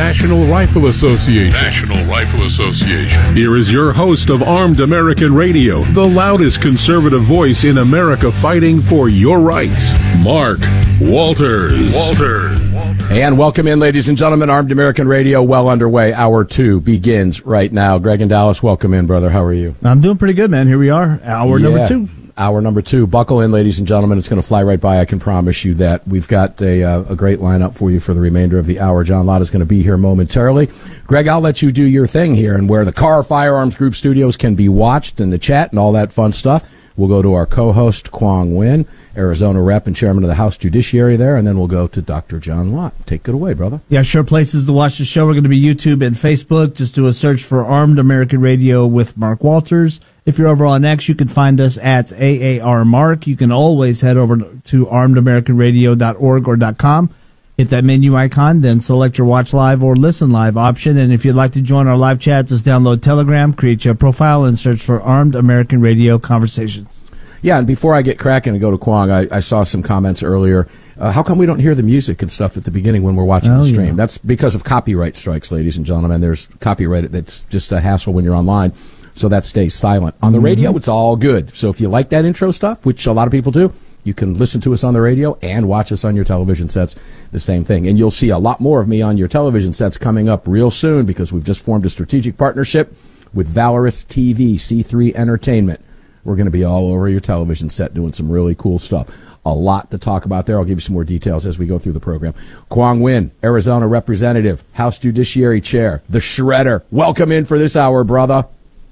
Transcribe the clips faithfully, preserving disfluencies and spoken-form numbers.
National Rifle Association. National Rifle Association. Here is your host of Armed American Radio, the loudest conservative voice in America fighting for your rights, Mark Walters. Walters. And welcome in, ladies and gentlemen. Armed American Radio, well underway. Hour two begins right now. Greg in Dallas, welcome in, brother. How are you? I'm doing pretty good, man. Here we are, hour yeah. number two. Hour number two. Buckle in, ladies and gentlemen. It's going to fly right by. I can promise you that. We've got a, uh, a great lineup for you for the remainder of the hour. John Lott is going to be here momentarily. Greg, I'll let you do your thing here, and where the Car Firearms Group studios can be watched and the chat and all that fun stuff. We'll go to our co-host, Quang Nguyen, Arizona rep and chairman of the House Judiciary there, and then we'll go to Doctor John Lott. Take it away, brother. Yeah, sure places to watch the show. We're going to be YouTube and Facebook. Just do a search for Armed American Radio with Mark Walters. If you're over on X, you can find us at A A R Mark. You can always head over to armed american radio dot org or .com. Hit that menu icon, then select your watch live or listen live option. And if you'd like to join our live chat, just download Telegram, create your profile, and search for Armed American Radio Conversations. Yeah, and before I get cracking and go to Quang, I, I saw some comments earlier. Uh, how come we don't hear the music and stuff at the beginning when we're watching oh, the stream? Yeah. That's because of copyright strikes, ladies and gentlemen. There's copyright that's just a hassle when you're online, so that stays silent. On the mm-hmm. radio, it's all good. So if you like that intro stuff, which a lot of people do, you can listen to us on the radio and watch us on your television sets, the same thing. And you'll see a lot more of me on your television sets coming up real soon because we've just formed a strategic partnership with Valorous T V, C three Entertainment. We're going to be all over your television set doing some really cool stuff. A lot to talk about there. I'll give you some more details as we go through the program. Quang Nguyen, Arizona representative, House Judiciary Chair, the Shredder. Welcome in for this hour, brother.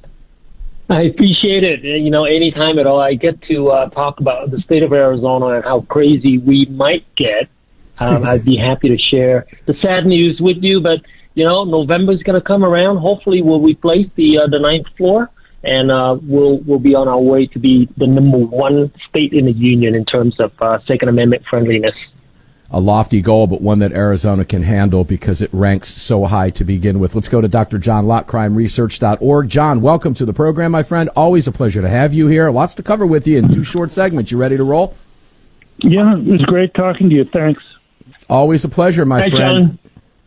I appreciate it. You know, anytime at all, I get to uh, talk about the state of Arizona and how crazy we might get. Um, I'd be happy to share the sad news with you. But, you know, November's going to come around. Hopefully we'll replace the uh, the ninth floor, and uh, we'll, we'll be on our way to be the number one state in the union in terms of uh, Second Amendment friendliness. A lofty goal, but one that Arizona can handle because it ranks so high to begin with. Let's go to Doctor John Lott, crime research dot org. John, welcome to the program, my friend. Always a pleasure to have you here. Lots to cover with you in two short segments. You ready to roll? Yeah, it was great talking to you. Thanks. Always a pleasure, my Hi, friend. John.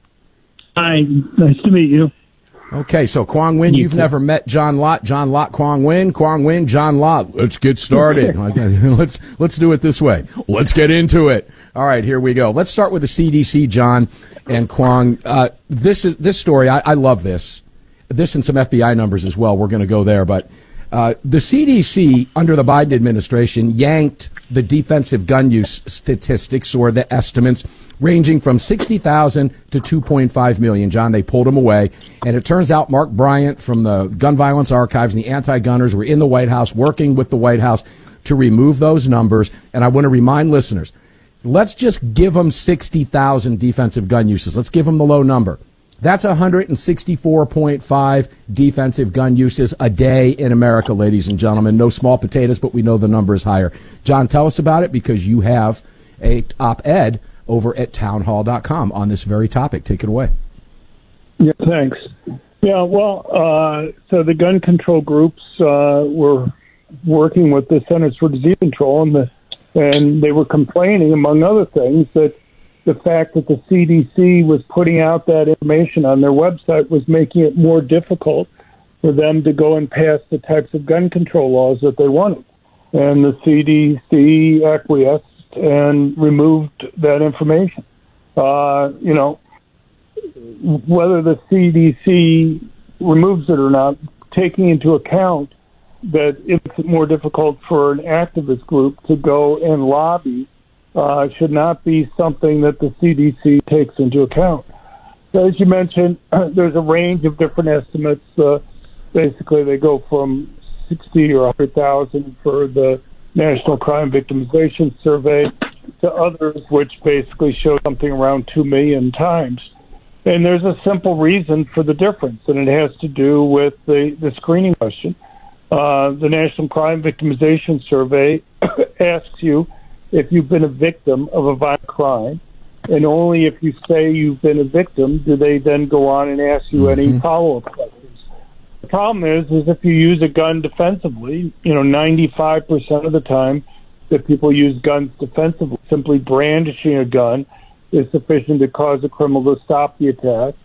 Hi, nice to meet you. Okay, so Quang Nguyen, you've never met John Lott. John Lott, Quang Nguyen, Quang Nguyen, John Lott. Let's get started. let's let's do it this way. Let's get into it. All right, here we go. Let's start with the C D C, John and Quang. Uh, this is this story. I, I love this. This and some F B I numbers as well. We're going to go there, but uh, the C D C under the Biden administration yanked the defensive gun use statistics or the estimates ranging from sixty thousand to two point five million. John, they pulled them away. And it turns out Mark Bryant from the Gun Violence Archives and the Anti-Gunners were in the White House working with the White House to remove those numbers. And I want to remind listeners, let's just give them sixty thousand defensive gun uses. Let's give them the low number. That's one hundred sixty-four point five defensive gun uses a day in America, ladies and gentlemen. No small potatoes, but we know the number is higher. John, tell us about it because you have a op-ed over at townhall dot com on this very topic. Take it away. Yeah, thanks. Yeah, well, uh, so the gun control groups uh, were working with the Centers for Disease Control, and, the, and they were complaining, among other things, that the fact that the C D C was putting out that information on their website was making it more difficult for them to go and pass the types of gun control laws that they wanted. And the C D C acquiesced and removed that information. Uh, you know, whether the C D C removes it or not, taking into account that it makes it more difficult for an activist group to go and lobby uh, should not be something that the C D C takes into account. So as you mentioned, there's a range of different estimates. Uh, basically, they go from sixty or one hundred thousand for the National Crime Victimization Survey to others, which basically show something around two million times. And there's a simple reason for the difference, and it has to do with the, the screening question. Uh, the National Crime Victimization Survey asks you if you've been a victim of a violent crime, and only if you say you've been a victim do they then go on and ask you mm-hmm. any follow-up questions. The problem is, is if you use a gun defensively, you know, ninety-five percent of the time that people use guns defensively, simply brandishing a gun is sufficient to cause a criminal to stop the attack.